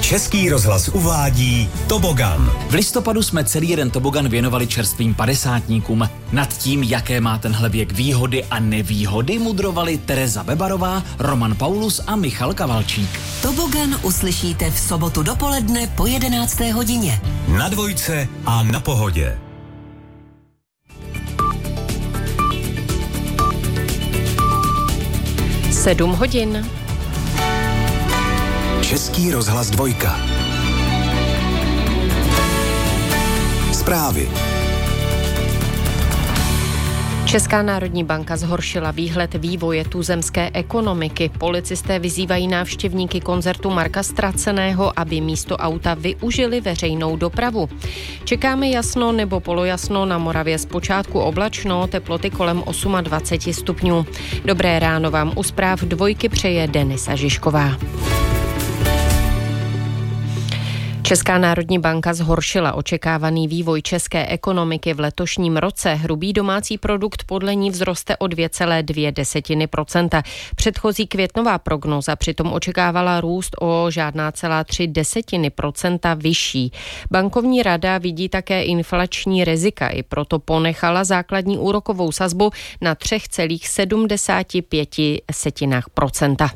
Český rozhlas uvádí Tobogan. V listopadu jsme celý jeden tobogan věnovali čerstvým padesátníkům. Nad tím, jaké má tenhle věk výhody a nevýhody, mudrovali Tereza Bebarová, Roman Paulus a Michal Kavalčík. Tobogan uslyšíte v sobotu dopoledne po 11. hodině. Na Dvojce a na Pohodě. Sedm hodin. Český rozhlas Dvojka. Zprávy. Česká národní banka zhoršila výhled vývoje tuzemské ekonomiky. Policisté vyzývají návštěvníky koncertu Marka Straceného, aby místo auta využili veřejnou dopravu. Čekáme jasno nebo polojasno, na Moravě zpočátku oblačno, teploty kolem 28 stupňů. Dobré ráno vám u zpráv Dvojky přeje Denisa Žižková. Česká národní banka zhoršila očekávaný vývoj české ekonomiky v letošním roce. Hrubý domácí produkt podle ní vzroste o 2,2%. Předchozí květnová prognóza přitom očekávala růst o žádná celá 0,3% vyšší. Bankovní rada vidí také inflační rizika, i proto ponechala základní úrokovou sazbu na 3,75%.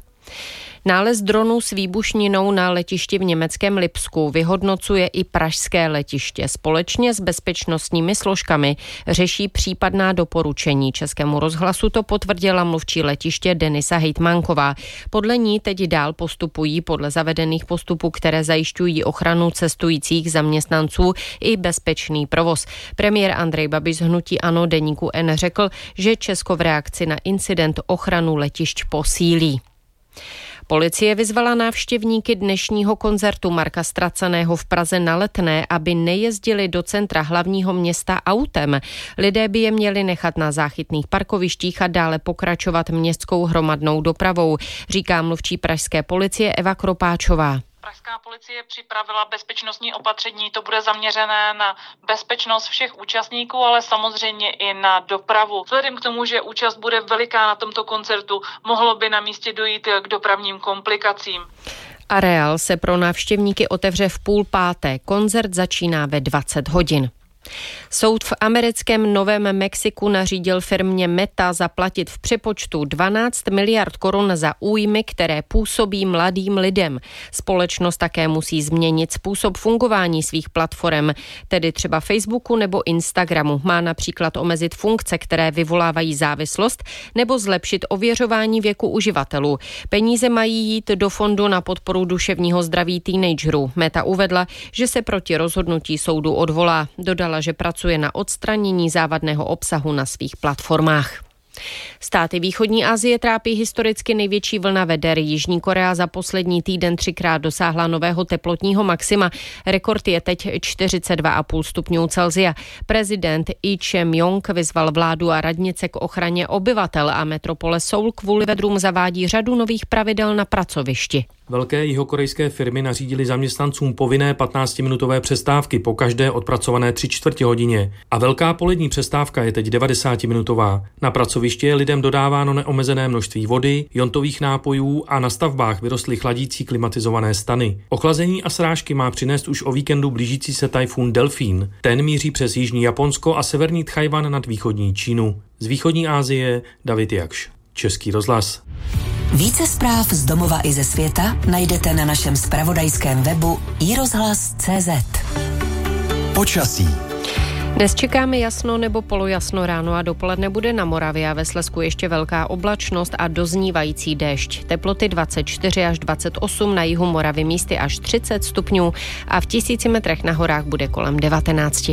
Nález dronů s výbušninou na letišti v německém Lipsku vyhodnocuje i pražské letiště. Společně s bezpečnostními složkami řeší případná doporučení. Českému rozhlasu to potvrdila mluvčí letiště Denisa Hejtmanková. Podle ní teď dál postupují podle zavedených postupů, které zajišťují ochranu cestujících, zaměstnanců i bezpečný provoz. Premiér Andrej Babiš z hnutí ANO deníku N řekl, že Česko v reakci na incident ochranu letišť posílí. Policie vyzvala návštěvníky dnešního koncertu Marka Straceného v Praze na Letné, aby nejezdili do centra hlavního města autem. Lidé by je měli nechat na záchytných parkovištích a dále pokračovat městskou hromadnou dopravou, říká mluvčí pražské policie Eva Kropáčová. Pražská policie připravila bezpečnostní opatření, to bude zaměřené na bezpečnost všech účastníků, ale samozřejmě i na dopravu. Vzhledem k tomu, že účast bude veliká na tomto koncertu, mohlo by na místě dojít k dopravním komplikacím. Areál se pro návštěvníky otevře v 4:30. Koncert začíná ve 20 hodin. Soud v americkém Novém Mexiku nařídil firmě Meta zaplatit v přepočtu 12 miliard korun za újmy, které působí mladým lidem. Společnost také musí změnit způsob fungování svých platform, tedy třeba Facebooku nebo Instagramu. Má například omezit funkce, které vyvolávají závislost, nebo zlepšit ověřování věku uživatelů. Peníze mají jít do fondu na podporu duševního zdraví teenagerů. Meta uvedla, že se proti rozhodnutí soudu odvolá. Dodala, že pracuje na odstranění závadného obsahu na svých platformách. Státy východní Asie trápí historicky největší vlna veder. Jižní Korea za poslední týden 3krát dosáhla nového teplotního maxima. Rekord je teď 42,5 stupňů Celsia. Prezident Lee Jae-myung vyzval vládu a radnice k ochraně obyvatel a metropole Seoul kvůli vedrům zavádí řadu nových pravidel na pracovišti. Velké jihokorejské firmy nařídily zaměstnancům povinné 15-minutové přestávky po každé odpracované 3/4 hodině. A velká polední přestávka je teď 90-minutová. Na pracovišti je lidem dodáváno neomezené množství vody, jontových nápojů a na stavbách vyrostly chladící klimatizované stany. Ochlazení a srážky má přinést už o víkendu blížící se tajfun Delfín. Ten míří přes jižní Japonsko a severní Tchajwan nad východní Čínu. Z východní Asie David Jakš, Český rozhlas. Více zpráv z domova i ze světa najdete na našem zpravodajském webu iRozhlas.cz. Počasí. Dnes čekáme jasno nebo polojasno, ráno a dopoledne bude na Moravě a ve Slezsku ještě velká oblačnost a doznívající déšť. Teploty 24 až 28, na jihu Moravy místy až 30 stupňů a v 1000 metrech na horách bude kolem 19.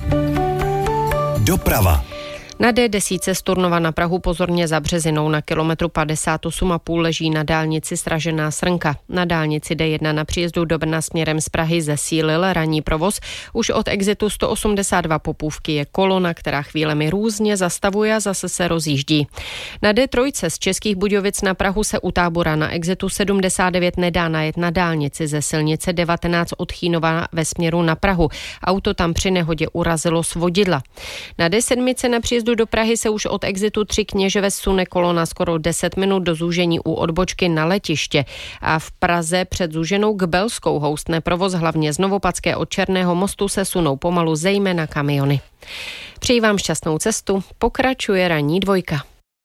Doprava. Na D10 z Turnova na Prahu pozorně za Březinou na kilometru 58,5 leží na dálnici sražená srnka. Na dálnici D1 na příjezdu do Brna směrem z Prahy zesílil ranní provoz. Už od exitu 182 Popůvky je kolona, která chvílemi různě zastavuje a zase se rozjíždí. Na D3 z Českých Budějovic na Prahu se u Tábora na exitu 79 nedá najet na dálnici ze silnice 19 od Chýnova ve směru na Prahu. Auto tam při nehodě urazilo svodidla. Na D7 na příjezdu příjezdu do Prahy se už od exitu 3 Kněževe sune kolona skoro 10 minut do zúžení u odbočky na letiště a v Praze před zúženou k Belskou houstne provoz hlavně z Novopadské od Černého mostu se sunou pomalu zejména kamiony. Přeji vám šťastnou cestu, pokračuje ranní dvojka.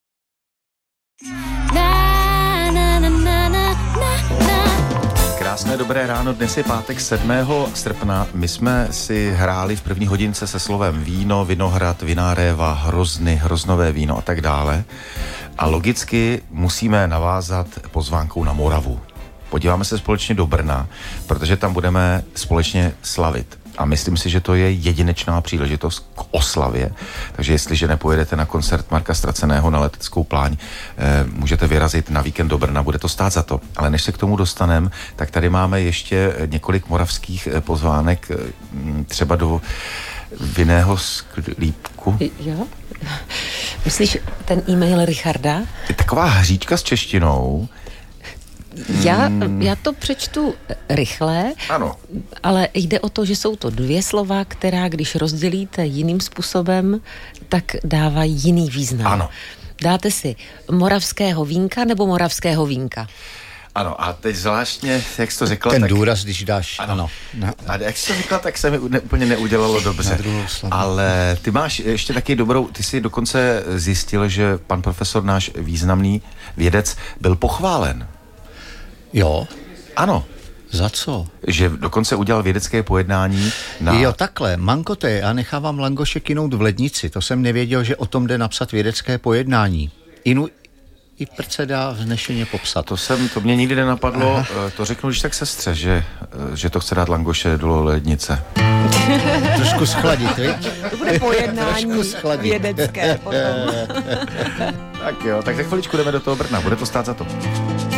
Krásné dobré ráno, dnes je pátek 7. srpna. My jsme si hráli v první hodince se slovem víno, vinohrad, vináréva, hrozny, hroznové víno a tak dále. A logicky musíme navázat pozvánkou na Moravu. Podíváme se společně do Brna, protože tam budeme společně slavit. A myslím si, že to je jedinečná příležitost k oslavě. Takže jestliže nepojedete na koncert Marka Straceného na Leteckou pláň, můžete vyrazit na víkend do Brna, bude to stát za to. Ale než se k tomu dostaneme, tak tady máme ještě několik moravských pozvánek, třeba do vinného sklípku. Jo? Myslíš ten e-mail Richarda? Taková hříčka s češtinou. Já to přečtu rychle, ano. Ale jde o to, že jsou to 2 slova, která když rozdělíte jiným způsobem, tak dávají jiný význam. Ano. Dáte si moravského vínka nebo moravského vínka? Ano, a teď zvláštně, jak jsi to řekla, ten tak... důraz, když dáš, ano. A jak jsi to řekla, tak se mi úplně neudělalo dobře. Ale ty máš ještě taky dobrou, ty jsi dokonce zjistil, že pan profesor, náš významný vědec, byl pochválen. Jo. Ano. Za co? Že dokonce udělal vědecké pojednání na... Jo, takhle, mankote, já nechávám langoše kynout v lednici, to jsem nevěděl, že o tom jde napsat vědecké pojednání. I prce dá vznešeně popsat. To mě nikdy nenapadlo, to řeknu když tak sestře, že to chce dát langoše do lednice. Trošku schladit, viď? To bude pojednání vědecké potom. Tak jo, tak za chviličku jdeme do toho Brna, bude to stát za to.